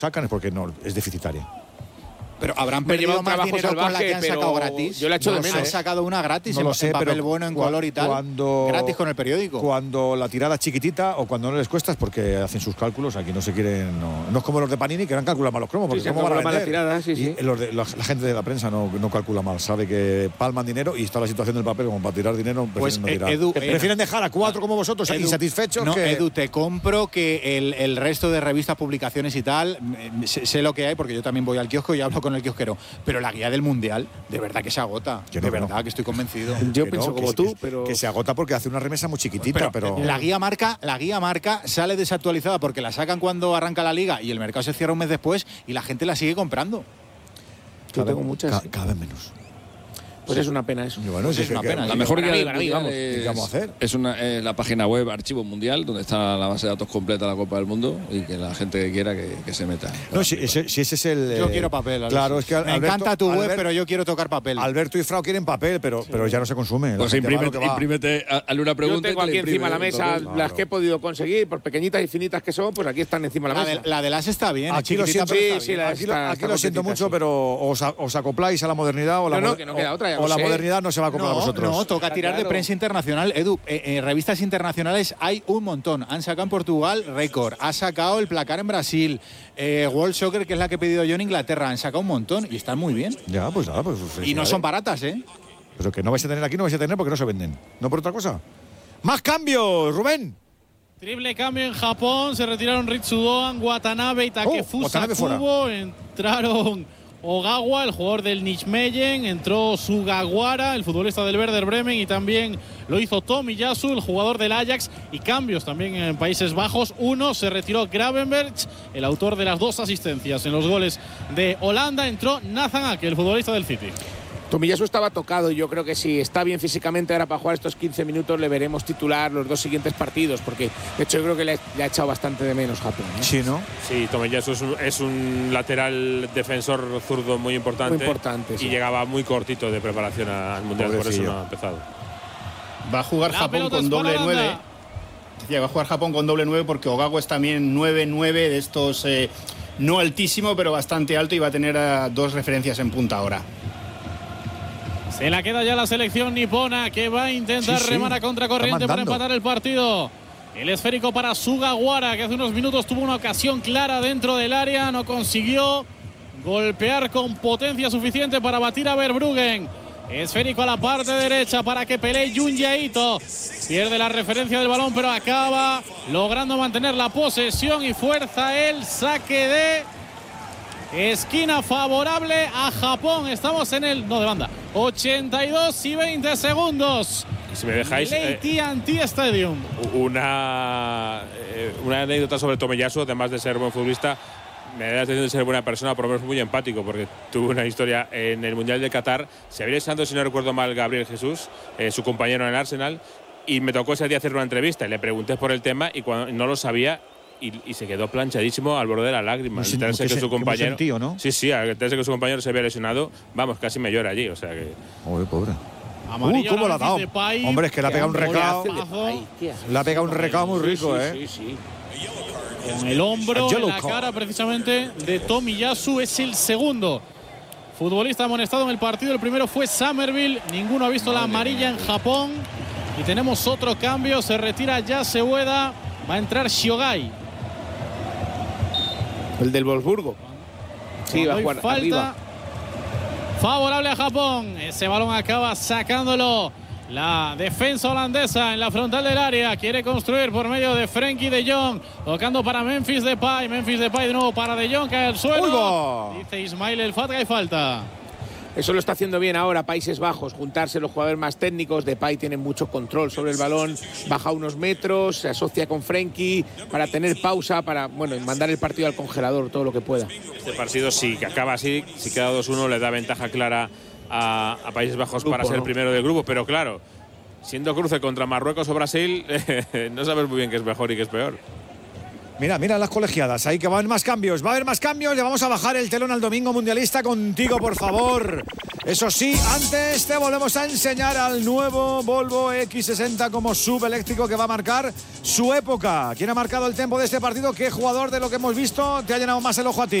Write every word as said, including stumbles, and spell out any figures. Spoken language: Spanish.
sacan es porque no es deficitaria. Pero habrán perdido más dinero salvaje, con la que han sacado gratis. Yo la he hecho no de menos. Han sacado una gratis no en, lo sé, en papel pero bueno, en color y tal. Cuando, gratis con el periódico. Cuando la tirada es chiquitita o cuando no les cuesta es porque hacen sus cálculos. Aquí no se quieren. No, no es como los de Panini que no han calculado mal los cromos. Porque sí, cómo van a vender. La tirada, sí, sí. Y los de, la, la gente de la prensa no, no calcula mal. Sabe que palman dinero y está la situación del papel como para tirar dinero. Pues no tirar. Edu, prefieren dejar a cuatro como vosotros Edu, insatisfechos. No, que... Edu, te compro que el, el resto de revistas, publicaciones y tal, sé, sé lo que hay porque yo también voy al kiosco y hablo con el kiosquero. Pero la guía del Mundial de verdad que se agota. Yo de no, verdad no. que estoy convencido. Yo que pienso no, como que, tú, que, pero que se agota porque hace una remesa muy chiquitita, pero, pero la guía marca, la guía marca sale desactualizada porque la sacan cuando arranca la liga y el mercado se cierra un mes después y la gente la sigue comprando. Yo tengo muchas. Cada, cada vez menos. Pues es una pena eso. Y bueno, pues sí, es una que, pena. La mejor guía del mí, mundial vamos. es, ¿qué vamos a hacer? es una, eh, la página web Archivo Mundial, donde está la base de datos completa de la Copa del Mundo y que la gente que quiera que, que se meta. No, si ese, si ese es el. Yo eh, quiero papel. Alexis. Claro, es que me Alberto, encanta tu web, Albert, pero yo quiero tocar papel. Alberto y Frau quieren papel, pero, sí. pero ya no se consume. Pues imprímete, imprímete, hazle una pregunta. Yo tengo aquí encima de la mesa claro. las que he podido conseguir, por pequeñitas y finitas que son, pues aquí están encima de la, la mesa. De, la de las está bien. Aquí lo siento, sí, sí, la aquí, está, aquí está lo siento mucho, sí. pero os, os acopláis a la modernidad o la, no, no, moder que no queda otra, ya o lo la sé. modernidad no se va a acoplar no, a vosotros. No, toca Está tirar claro. de prensa internacional. Edu, eh, eh, revistas internacionales hay un montón. Han sacado en Portugal récord, ha sacado el placar en Brasil, eh, World Soccer, que es la que he pedido yo en Inglaterra, han sacado un montón y están muy bien. Ya, pues nada, pues. Y no son baratas, ¿eh? Pero que no vais a tener aquí, no vais a tener porque no se venden. No por otra cosa. ¡Más cambios, Rubén! Triple cambio en Japón, se retiraron Ritsudoan, Watanabe y Takefusa Watanabe fuera. Kubo, entraron Ogawa, el jugador del Nijmegen, entró Sugawara, el futbolista del Werder Bremen, y también lo hizo Tomiyasu, el jugador del Ajax, y cambios también en Países Bajos. Uno, se retiró Gravenberch, el autor de las dos asistencias en los goles de Holanda, entró Nathan Ake, el futbolista del City. Tomiyasu estaba tocado y yo creo que si está bien físicamente ahora para jugar estos quince minutos le veremos titular los dos siguientes partidos, porque de hecho yo creo que le, le ha echado bastante de menos Japón, ¿no? Sí, ¿no? Sí, Tomiyasu es un, es un lateral defensor zurdo muy importante, Muy importante, sí. y llegaba muy cortito de preparación al Mundial, por eso no ha empezado. Va a jugar La Japón pelota con es para doble Holanda. nueve. Decía, va a jugar Japón con doble nueve porque Ogawa es también nueve nueve de estos, eh, no altísimo, pero bastante alto, y va a tener uh, dos referencias en punta ahora. Se la queda ya la selección nipona, que va a intentar Sí, sí. remar a contracorriente Está para mandando. empatar el partido. El esférico para Sugawara, que hace unos minutos tuvo una ocasión clara dentro del área, no consiguió golpear con potencia suficiente para batir a Verbruggen. Esférico a la parte derecha para que pelee Junji Ito. Pierde la referencia del balón, pero acaba logrando mantener la posesión y fuerza el saque de esquina favorable a Japón. Estamos en el, no de banda, ochenta y dos y veinte segundos. Si me dejáis A T and T Stadium. una, eh, una anécdota sobre Tomiyasu, además de ser buen futbolista, me da la sensación de ser buena persona, por lo menos muy empático, porque tuvo una historia en el Mundial de Qatar. Se había estado, si no recuerdo mal, Gabriel Jesús, eh, su compañero en el Arsenal, y me tocó ese día hacer una entrevista y le pregunté por el tema y cuando no lo sabía, y, y se quedó planchadísimo al borde de las lágrimas. Muy Al enterarse sen- que muy su sen- muy compañero, sentido, ¿no? Sí, sí, al enterarse que su compañero se había lesionado, vamos, casi me llora allí, o sea que… Joder, pobre. Amarillo Uh, ¿cómo a la ha dado? Memphis Depay. Hombre, es que le ha pegado un Qué recao. golazo. Le ha pegado un recao muy rico, sí, ¿eh? Sí, sí. Con el hombro A yellow en la card. cara precisamente de Tomiyasu. Es el segundo futbolista amonestado en el partido. El primero fue Somerville. Ninguno ha visto la amarilla en Japón. Y tenemos otro cambio. Se retira Yase Ueda. Va a entrar Shiogai. El del Wolfsburgo. Sí, va a Cuando jugar hay falta arriba. favorable a Japón. Ese balón acaba sacándolo la defensa holandesa en la frontal del área. Quiere construir por medio de Frenkie de Jong. Tocando para Memphis Depay. Memphis Depay de nuevo para de Jong. Cae al suelo. ¡Uy, va! Dice Ismail el Fatga y falta. Eso lo está haciendo bien ahora Países Bajos, juntarse los jugadores más técnicos. Depay tiene mucho control sobre el balón, baja unos metros, se asocia con Frenkie para tener pausa, para bueno, mandar el partido al congelador todo lo que pueda. Este partido, si acaba así, si queda dos uno, le da ventaja clara a, a Países Bajos Grupo, para ser ¿no? primero del grupo. Pero claro, siendo cruce contra Marruecos o Brasil, no sabes muy bien qué es mejor y qué es peor. Mira, mira las colegiadas, ahí que va a haber más cambios, va a haber más cambios, le vamos a bajar el telón al domingo mundialista contigo, por favor. Eso sí, antes te volvemos a enseñar al nuevo Volvo equis sesenta como subeléctrico que va a marcar su época. ¿Quién ha marcado el tempo de este partido? ¿Qué jugador de lo que hemos visto te ha llenado más el ojo a ti?